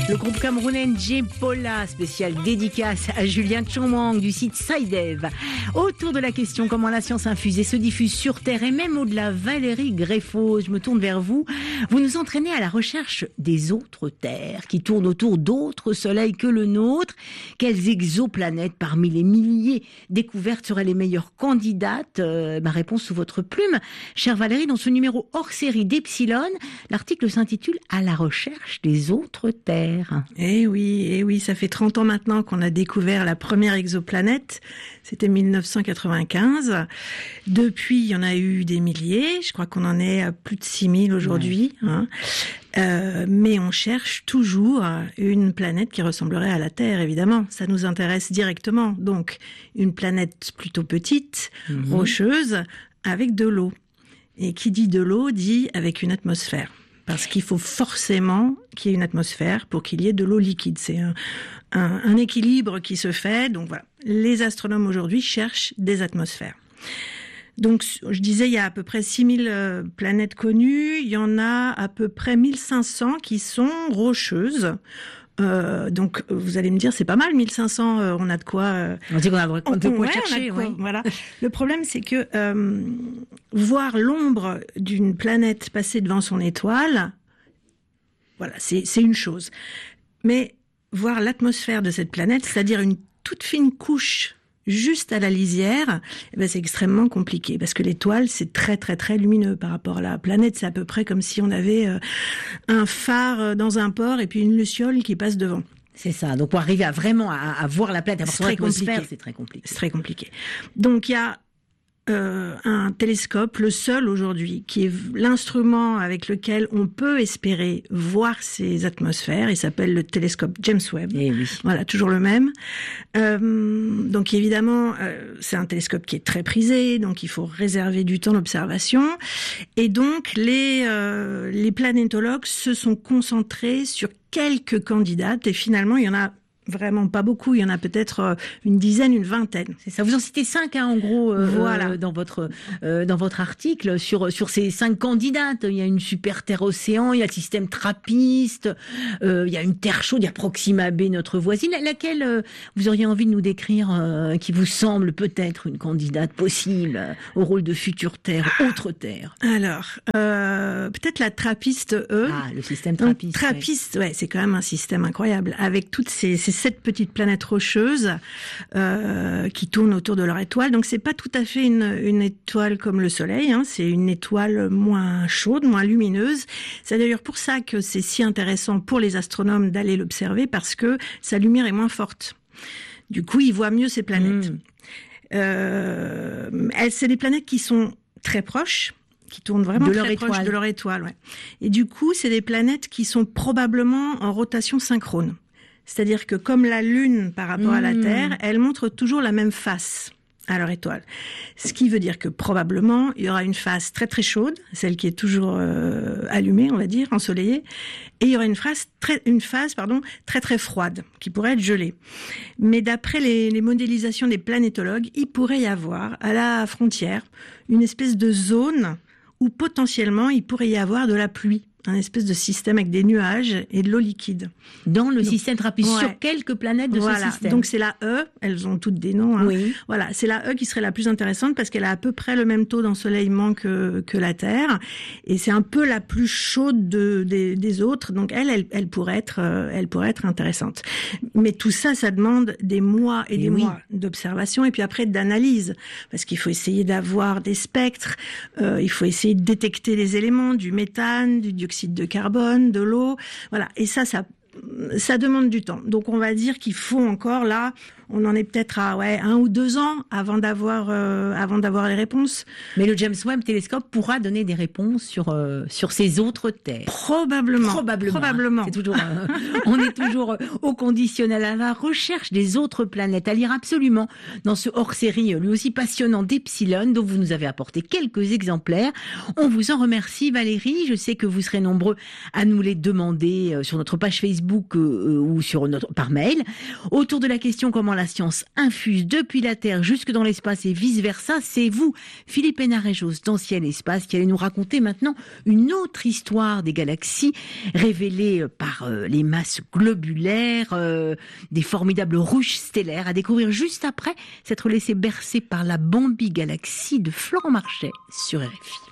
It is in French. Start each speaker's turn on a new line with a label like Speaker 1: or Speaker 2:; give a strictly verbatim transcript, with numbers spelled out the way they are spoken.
Speaker 1: Le groupe camerounais Djepola, spécial dédicace à Julien Tchomang du site SciDev. Autour de la question comment la science infusée se diffuse sur Terre et même au-delà, Valérie Greffos, je me tourne vers vous. Vous nous entraînez à la recherche des autres terres qui tournent autour d'autres soleils que le nôtre. Quelles exoplanètes parmi les milliers découvertes seraient les meilleures candidates? euh, Ma réponse sous votre plume, chère Valérie, dans ce numéro hors série d'Epsilon. L'article s'intitule « À la recherche des autres terres ».
Speaker 2: Eh oui, eh oui, ça fait trente ans maintenant qu'on a découvert la première exoplanète. C'était mille neuf cent quatre-vingt-quinze. Depuis, il y en a eu des milliers. Je crois qu'on en est à plus de six mille aujourd'hui. Ouais. Hein. Euh, mais on cherche toujours une planète qui ressemblerait à la Terre, évidemment. Ça nous intéresse directement. Donc, une planète plutôt petite, mmh. rocheuse, avec de l'eau. Et qui dit de l'eau, dit avec une atmosphère. Parce qu'il faut forcément qu'il y ait une atmosphère pour qu'il y ait de l'eau liquide. C'est un, un, un équilibre qui se fait. Donc voilà, les astronomes aujourd'hui cherchent des atmosphères. Donc je disais, il y a à peu près six mille euh, planètes connues. Il y en a à peu près mille cinq cents qui sont rocheuses. Euh, donc vous allez me dire c'est pas mal mille cinq cents, euh, on a de quoi euh,
Speaker 1: on dit qu'on a de quoi, on, de quoi
Speaker 2: ouais,
Speaker 1: chercher
Speaker 2: quoi,
Speaker 1: oui.
Speaker 2: Voilà. Le problème c'est que euh, voir l'ombre d'une planète passer devant son étoile, voilà, c'est c'est une chose, mais voir l'atmosphère de cette planète, c'est-à-dire une toute fine couche juste à la lisière, eh ben c'est extrêmement compliqué parce que l'étoile c'est très très très lumineux par rapport à la planète. C'est à peu près comme si on avait euh, un phare dans un port et puis une luciole qui passe devant.
Speaker 1: C'est ça. Donc pour arriver à vraiment à, à voir la planète, à voir son atmosphère, c'est très compliqué.
Speaker 2: C'est très compliqué. Donc il y a Euh, un télescope, le seul aujourd'hui, qui est l'instrument avec lequel on peut espérer voir ces atmosphères. Il s'appelle le télescope James Webb.
Speaker 1: Et oui.
Speaker 2: Voilà, toujours le même. Euh, donc évidemment, euh, c'est un télescope qui est très prisé, donc il faut réserver du temps d'observation. Et donc les euh, les planétologues se sont concentrés sur quelques candidates et finalement il y en a vraiment pas beaucoup, il y en a peut-être une dizaine, une vingtaine.
Speaker 1: C'est ça. Vous en citez cinq, hein, en gros, euh,
Speaker 2: voilà.
Speaker 1: dans votre euh, dans votre article sur sur ces cinq candidates. Il y a une super Terre océan, il y a le système Trappiste, euh, il y a une Terre chaude, il y a Proxima B, notre voisine. Laquelle euh, vous auriez envie de nous décrire, euh, qui vous semble peut-être une candidate possible euh, au rôle de future Terre, autre Terre?
Speaker 2: Alors, euh, peut-être la Trappiste E.
Speaker 1: Ah, le système Trappiste.
Speaker 2: Donc, Trappiste, ouais. ouais, c'est quand même un système incroyable avec toutes ces, ces sept petites planètes rocheuses euh, qui tournent autour de leur étoile. Donc c'est pas tout à fait une, une étoile comme le Soleil, hein. C'est une étoile moins chaude, moins lumineuse. C'est d'ailleurs pour ça que c'est si intéressant pour les astronomes d'aller l'observer, parce que sa lumière est moins forte. Du coup, ils voient mieux ces planètes. Mmh. Euh, elles, c'est des planètes qui sont très proches, qui tournent vraiment
Speaker 1: de
Speaker 2: très
Speaker 1: leur
Speaker 2: proches
Speaker 1: étoile.
Speaker 2: de leur étoile. Ouais. Et du coup, c'est des planètes qui sont probablement en rotation synchrone. C'est-à-dire que comme la Lune par rapport mmh. à la Terre, elle montre toujours la même face à leur étoile. Ce qui veut dire que probablement, il y aura une phase très très chaude, celle qui est toujours euh, allumée, on va dire, ensoleillée, et il y aura une phase très, une phase, pardon, très très froide, qui pourrait être gelée. Mais d'après les, les modélisations des planétologues, il pourrait y avoir, à la frontière, une espèce de zone où potentiellement il pourrait y avoir de la pluie. Un espèce de système avec des nuages et de l'eau liquide.
Speaker 1: Dans le
Speaker 2: Donc,
Speaker 1: système Trappiste, ouais. sur quelques planètes de
Speaker 2: voilà.
Speaker 1: ce système.
Speaker 2: Donc c'est la E, elles ont toutes des noms. Hein.
Speaker 1: Oui.
Speaker 2: Voilà, c'est la E qui serait la plus intéressante parce qu'elle a à peu près le même taux d'ensoleillement que, que la Terre. Et c'est un peu la plus chaude de, des, des autres. Donc elle, elle, elle, pourrait être, euh, elle pourrait être intéressante. Mais tout ça, ça demande des mois et, et des oui. mois d'observation et puis après d'analyse. Parce qu'il faut essayer d'avoir des spectres, euh, il faut essayer de détecter les éléments, du méthane, du dioxyde de carbone, de l'eau, voilà. Et ça, ça, ça demande du temps. Donc, on va dire qu'il faut encore là, on en est peut-être à ouais un ou deux ans avant d'avoir euh, avant d'avoir les réponses.
Speaker 1: Mais le James Webb télescope pourra donner des réponses sur euh, sur ces autres terres.
Speaker 2: Probablement.
Speaker 1: Probablement.
Speaker 2: Probablement.
Speaker 1: C'est toujours euh, on est toujours au conditionnel à la recherche des autres planètes. À lire absolument dans ce hors-série lui aussi passionnant d'Epsilon dont vous nous avez apporté quelques exemplaires. On vous en remercie Valérie. Je sais que vous serez nombreux à nous les demander sur notre page Facebook euh, ou sur notre par mail autour de la question comment la la science infuse depuis la Terre jusque dans l'espace et vice-versa. C'est vous, Philippe Hénarejos, d'Ancien Espace, qui allez nous raconter maintenant une autre histoire des galaxies révélée par euh, les masses globulaires, euh, des formidables ruches stellaires, à découvrir juste après s'être laissé bercer par la Bambi Galaxie de Florent Marchais sur R F I.